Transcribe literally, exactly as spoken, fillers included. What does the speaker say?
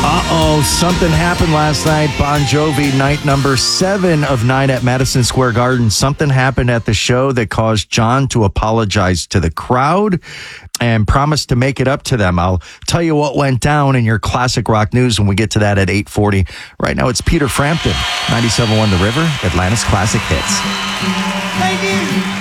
Uh-oh, something happened last night. Bon Jovi, night number seven of nine at Madison Square Garden. Something happened at the show that caused John to apologize to the crowd and promise to make it up to them. I'll tell you what went down in your classic rock news when we get to that at eight forty. Right now, it's Peter Frampton, ninety-seven point one The River, Atlanta's Classic Hits. Thank you.